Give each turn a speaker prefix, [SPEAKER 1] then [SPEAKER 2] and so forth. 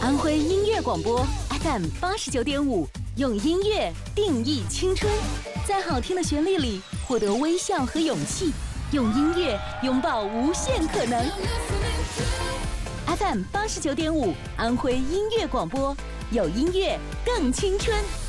[SPEAKER 1] 安徽音乐广播 FM 89.5，用音乐定义青春，在好听的旋律里获得微笑和勇气，用音乐拥抱无限可能。FM 89.5，安徽音乐广播，有音乐更青春。